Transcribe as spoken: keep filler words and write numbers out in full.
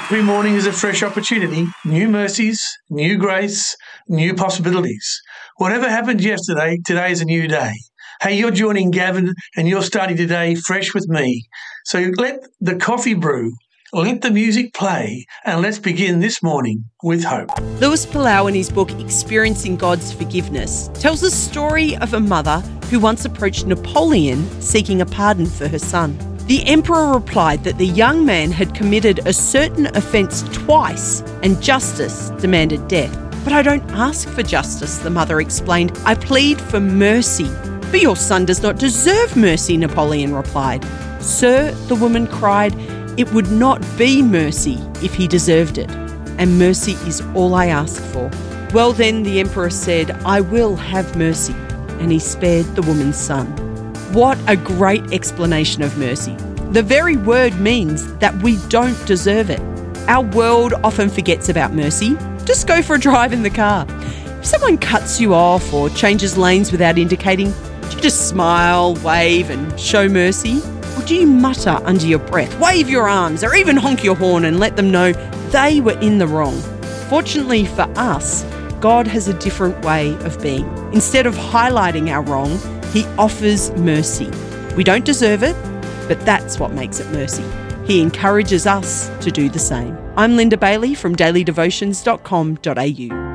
Every morning is a fresh opportunity, new mercies, new grace, new possibilities. Whatever happened yesterday, today is a new day. Hey, you're joining Gavin and you're starting today fresh with me. So let the coffee brew, let the music play, and let's begin this morning with hope. Lewis Palau, in his book Experiencing God's Forgiveness, tells the story of a mother who once approached Napoleon seeking a pardon for her son. The emperor replied that the young man had committed a certain offence twice and justice demanded death. But I don't ask for justice, the mother explained. I plead for mercy. But your son does not deserve mercy, Napoleon replied. Sir, the woman cried, it would not be mercy if he deserved it. And mercy is all I ask for. Well then, the emperor said, I will have mercy. And he spared the woman's son. What a great explanation of mercy. The very word means that we don't deserve it. Our world often forgets about mercy. Just go for a drive in the car. If someone cuts you off or changes lanes without indicating, do you just smile, wave and show mercy? Or do you mutter under your breath, wave your arms or even honk your horn and let them know they were in the wrong? Fortunately for us, God has a different way of being. Instead of highlighting our wrong, He offers mercy. We don't deserve it, but that's what makes it mercy. He encourages us to do the same. I'm Linda Bailey from daily devotions dot com dot a u.